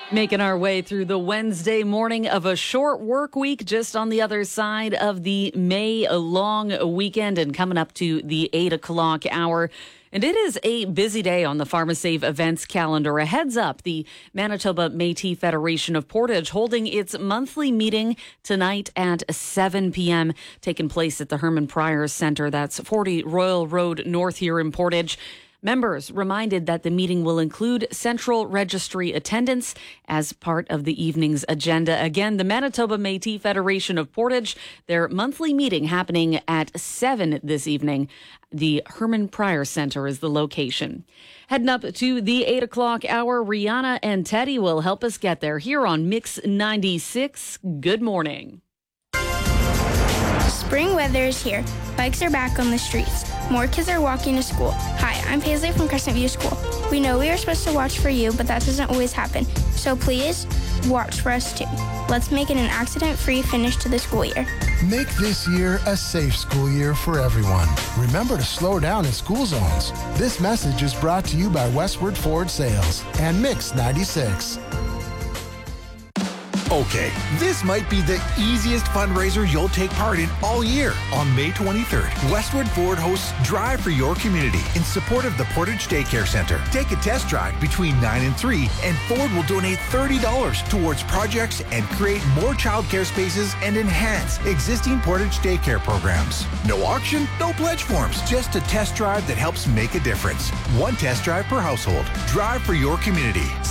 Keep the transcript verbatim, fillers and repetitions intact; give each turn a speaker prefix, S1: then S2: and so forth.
S1: Making our way through the Wednesday morning of a short work week, just on the other side of the May long weekend and coming up to the eight o'clock hour. And it is a busy day on the PharmaSave events calendar. A heads up, the Manitoba Métis Federation of Portage holding its monthly meeting tonight at seven p.m., taking place at the Herman Pryor Centre. That's forty Royal Road North here in Portage. Members reminded that the meeting will include Central Registry attendance as part of the evening's agenda. Again, the Manitoba Métis Federation of Portage, their monthly meeting happening at seven this evening. The Herman Pryor Centre is the location. Heading up to the eight o'clock hour, Rihanna and Teddy will help us get there here on Mix ninety-six. Good morning.
S2: Spring weather is here. Bikes are back on the streets. More kids are walking to school. Hi, I'm Paisley from Crescent View School. We know we are supposed to watch for you, but that doesn't always happen. So please, watch for us too. Let's make it an accident-free finish to the school year.
S3: Make this year a safe school year for everyone. Remember to slow down in school zones. This message is brought to you by Westward Ford Sales and Mix ninety-six.
S4: Okay, this might be the easiest fundraiser you'll take part in all year. On May twenty-third, Westwood Ford hosts Drive for Your Community in support of the Portage Daycare Center. Take a test drive between nine and three, and Ford will donate thirty dollars towards projects and create more childcare spaces and enhance existing Portage Daycare programs. No auction, no pledge forms, just a test drive that helps make a difference. One test drive per household. Drive for Your Community.